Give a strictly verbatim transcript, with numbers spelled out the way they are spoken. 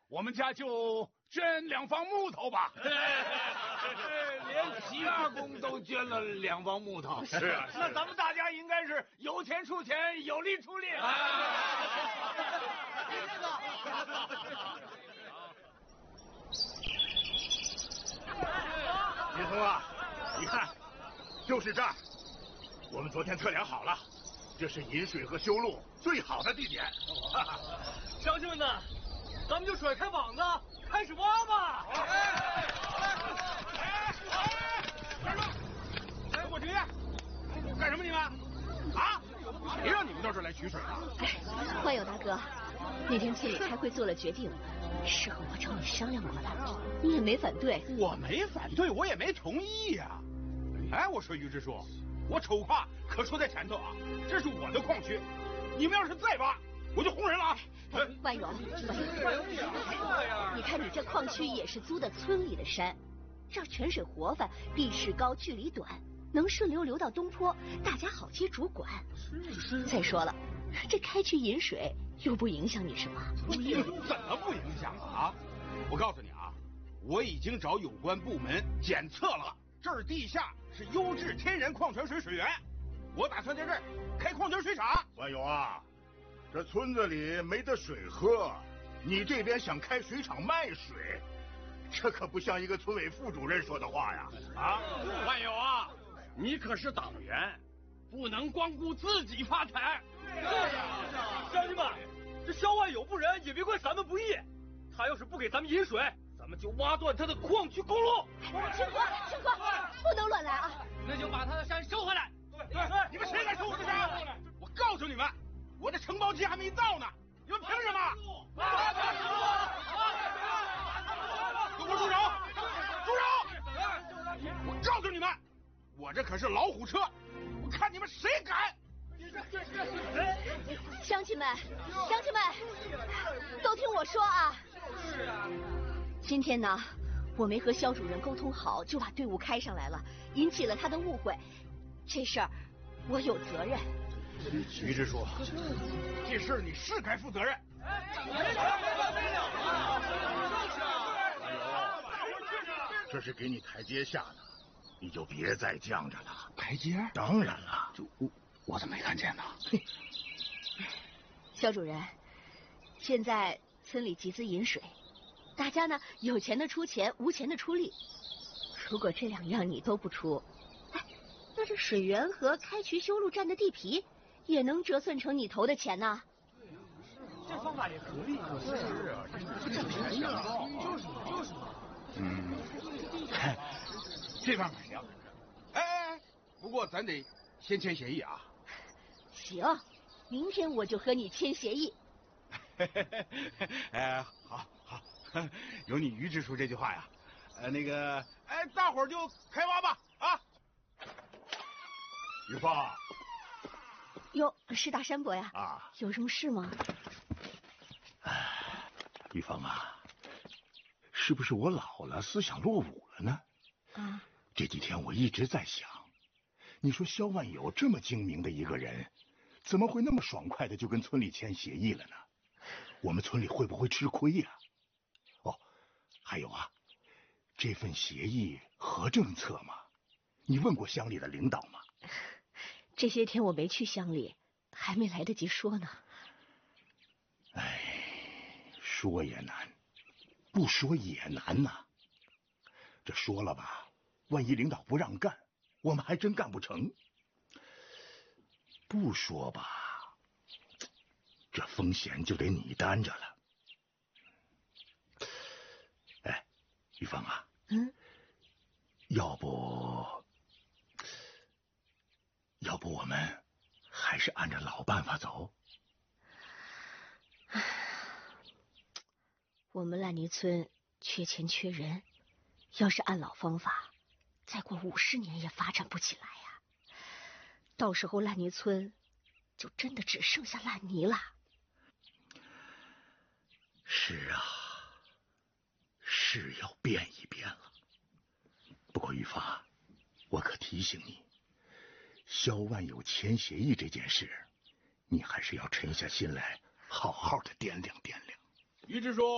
我们家就捐两方木头吧。 连齐阿公都捐了两方木头。 是啊， 那咱们大家应该是有钱出钱，有力出力。 金松啊，你看，就是这儿，我们昨天测量好了，这是引水和修路最好的地点。 乡亲们呢，咱们就甩开网子，开始挖吧！ 哎，站住！给我停下！干什么你们？啊？谁让你们到这儿来取水的？ 哎，万有大哥，那天村里开会做了决定，事后我找你商量过了，你也没反对。 我没反对，我也没同意呀、啊。哎，我说于支书，我丑话可说在前头啊，这是我的矿区，你们要是再挖，我就轰人了啊！ 哎，万有，万有，你看你这矿区也是租的村里的山，这儿泉水活泛，地势高，距离短，能顺流流到东坡，大家好接主管。再说了，这开渠引水又不影响你什么？ 怎么不影响啊？我告诉你啊，我已经找有关部门检测了，这儿地下是优质天然矿泉水水源，我打算在这儿开矿泉水厂。 万有啊，这村子里没得水喝，你这边想开水厂卖水，这可不像一个村委副主任说的话呀！啊， 万有啊，你可是党员，不能光顾自己发财。 对呀，乡亲们，这肖万有不仁，也别怪咱们不义。他要是不给咱们引水，咱们就挖断他的矿区公路。 青瓜，青瓜，不能乱来啊！ 那就把他的山收回来。 对对，你们谁敢收我的山？我告诉你们，我的承包期还没到呢，你们凭什么？给我住手！住手！我告诉你们，我这可是老虎车，我看你们谁敢！ 乡亲们，乡亲们，都听我说啊！ 是啊， 今天呢，我没和肖主任沟通好，就把队伍开上来了，引起了他的误会。这事儿我有责任。 于支书，这事儿你是该负责任。 这是给你台阶下的，你就别再犟着了。 台阶？ 当然了， 就我我怎么没看见呢？ 肖主任，现在村里集资引水，大家呢有钱的出钱，无钱的出力。如果这两样你都不出，哎，那这水源和开渠修路占的地皮也能折算成你投的钱呢。 这方法也可以。 是啊，这这便宜啊！ 就是就是。 嗯，这办法行。哎哎，不过咱得先签协议啊。 行，明天我就和你签协议。 哎，好好，有你于支书这句话呀，呃，那个，哎，大伙儿就开挖吧啊！ 于芳。 哟，是大山伯呀？ 啊， 有什么事吗？ 哎，于芳啊，是不是我老了，思想落伍了呢？ 啊， 这几天我一直在想，你说肖万有这么精明的一个人，怎么会那么爽快的就跟村里签协议了呢？我们村里会不会吃亏呀？哦，还有啊，这份协议合政策吗？你问过乡里的领导吗？ 这些天我没去乡里，还没来得及说呢。 哎，说也难，不说也难呐。这说了吧，万一领导不让干，我们还真干不成。不说吧，这风险就得你担着了。哎，于芳啊， 嗯， 要不，要不我们还是按照老办法走。 我们烂泥村缺钱缺人，要是按老方法，再过五十年也发展不起来呀。到时候烂泥村就真的只剩下烂泥了。 是啊，是要变一变了。不过于芳，我可提醒你，肖万有签协议这件事，你还是要沉下心来，好好的掂量掂量。 于支书。